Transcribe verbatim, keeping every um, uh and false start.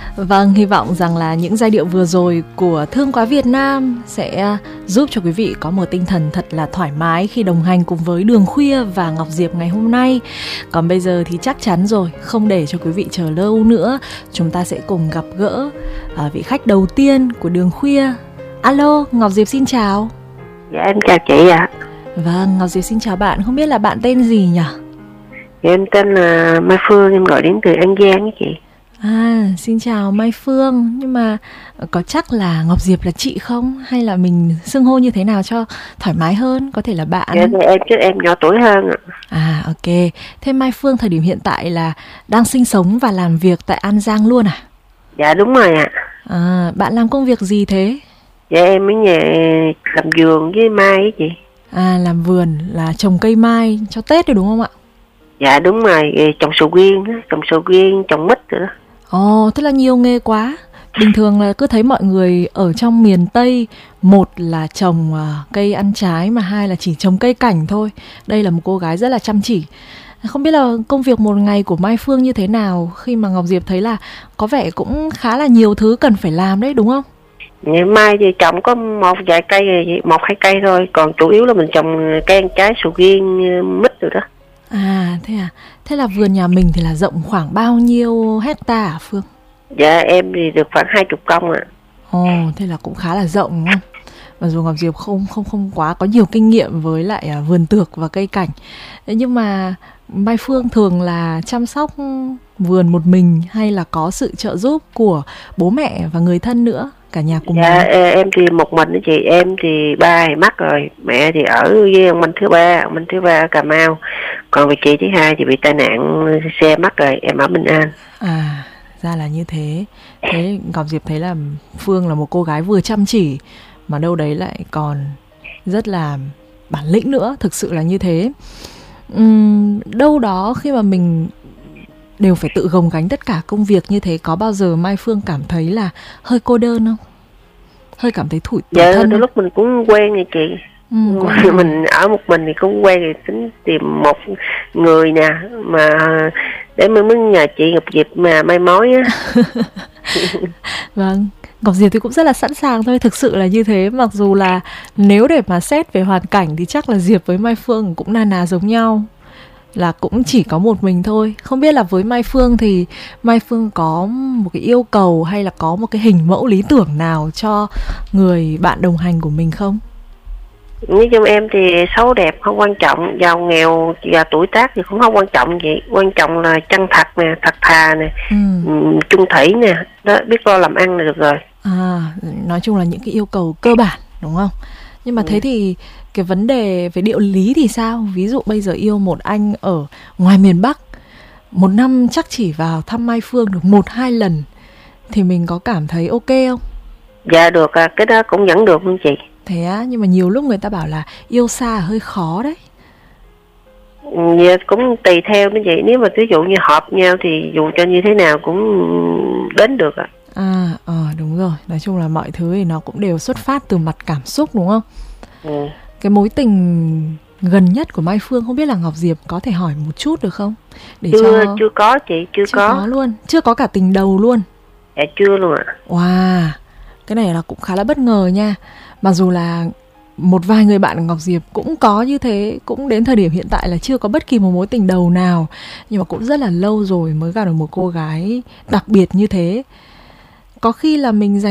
Vâng, hy vọng rằng là những giai điệu vừa rồi của Thương Quá Việt Nam sẽ giúp cho quý vị có một tinh thần thật là thoải mái khi đồng hành cùng với Đường Khuya và Ngọc Diệp ngày hôm nay. Còn bây giờ thì chắc chắn rồi, không để cho quý vị chờ lâu nữa, chúng ta sẽ cùng gặp gỡ à, vị khách đầu tiên của Đường Khuya. Alo, Ngọc Diệp xin chào. Dạ em chào chị ạ. Vâng, Ngọc Diệp xin chào bạn, không biết là bạn tên gì nhỉ? Dạ, em tên là Mai Phương, em gọi đến từ An Giang á chị. À, xin chào Mai Phương. Nhưng mà có chắc là Ngọc Diệp là chị không? Hay là mình xưng hô như thế nào cho thoải mái hơn? Có thể là bạn. Dạ, em chứ em nhỏ tuổi hơn ạ. À, ok. Thế Mai Phương thời điểm hiện tại là đang sinh sống và làm việc tại An Giang luôn à? Dạ đúng rồi ạ. À, bạn làm công việc gì thế? Dạ em ở nhà làm vườn với mai á chị. À, làm vườn là trồng cây mai cho Tết rồi đúng không ạ? Dạ đúng rồi, trồng sầu riêng, trồng sầu riêng, trồng mít rồi đó. Ồ, thế là nhiều nghề quá. Bình thường là cứ thấy mọi người ở trong miền Tây, một là trồng uh, cây ăn trái mà hai là chỉ trồng cây cảnh thôi. Đây là một cô gái rất là chăm chỉ. Không biết là công việc một ngày của Mai Phương như thế nào khi mà Ngọc Diệp thấy là có vẻ cũng khá là nhiều thứ cần phải làm đấy đúng không? Ngày mai thì trồng có một vài cây, một hai cây thôi, còn chủ yếu là mình trồng cây ăn trái, sầu riêng, mít rồi đó. À thế à, thế là vườn nhà mình thì là rộng khoảng bao nhiêu hecta à Phương? Dạ em thì được khoảng hai chục công ạ. Ồ, thế là cũng khá là rộng đúng không? Mặc dù Ngọc Diệp không không không quá có nhiều kinh nghiệm với lại à, vườn tược và cây cảnh. Thế nhưng mà Mai Phương thường là chăm sóc vườn một mình hay là có sự trợ giúp của bố mẹ và người thân nữa, cả nhà cùng? Dạ nhau? Em thì một mình đó chị, em thì ba thì mắc rồi, mẹ thì ở với ông anh thứ ba, ông anh thứ ba ở Cà Mau. Còn vị chị thứ hai thì bị tai nạn xe mắc rồi, em ở Bình An. À, ra là như thế. Thế Ngọc Diệp thấy là Phương là một cô gái vừa chăm chỉ mà đâu đấy lại còn rất là bản lĩnh nữa, thực sự là như thế. Uhm, đâu đó khi mà mình đều phải tự gồng gánh tất cả công việc như thế, có bao giờ Mai Phương cảm thấy là hơi cô đơn không? Hơi cảm thấy tủi dạ, thân? Dạ, lúc mình cũng quen rồi chị. Ừ, mình ở một mình thì cũng quen rồi, tính tìm một người nè mà để mới mới nhờ chị Ngọc Diệp mà mai mối á. Vâng, Ngọc Diệp thì cũng rất là sẵn sàng thôi, thực sự là như thế. Mặc dù là nếu để mà xét về hoàn cảnh thì chắc là Diệp với Mai Phương cũng na ná giống nhau, là cũng chỉ có một mình thôi. Không biết là với Mai Phương thì Mai Phương có một cái yêu cầu hay là có một cái hình mẫu lý tưởng nào cho người bạn đồng hành của mình không? Nói chung em thì xấu đẹp không quan trọng, giàu nghèo và tuổi tác thì cũng không quan trọng vậy. Quan trọng là chân thật nè, thật thà nè, ừ. trung thủy nè, đó, biết lo làm ăn là được rồi. À, nói chung là những cái yêu cầu cơ bản đúng không? Nhưng mà ừ. thế thì cái vấn đề về địa lý thì sao? Ví dụ bây giờ yêu một anh ở ngoài miền Bắc, một năm chắc chỉ vào thăm Mai Phương được một hai lần, thì mình có cảm thấy ok không? Dạ được, cái đó cũng vẫn được không chị? Thế á, nhưng mà nhiều lúc người ta bảo là yêu xa hơi khó đấy. Dạ, cũng tùy theo đó chị. Nếu mà ví dụ như hợp nhau thì dù cho như thế nào cũng đến được ạ. À, ờ, đúng rồi. Nói chung là mọi thứ thì nó cũng đều xuất phát từ mặt cảm xúc đúng không? Ừ. Cái mối tình gần nhất của Mai Phương không biết là Ngọc Diệp có thể hỏi một chút được không? Để chưa, cho... chưa có chị, chưa, chưa có. có luôn, chưa có cả tình đầu luôn. Dạ chưa luôn ạ. Wow, cái này là cũng khá là bất ngờ nha. Mặc dù là một vài người bạn của Ngọc Diệp cũng có như thế, cũng đến thời điểm hiện tại là chưa có bất kỳ một mối tình đầu nào, nhưng mà cũng rất là lâu rồi mới gặp được một cô gái đặc biệt như thế. Có khi là mình dành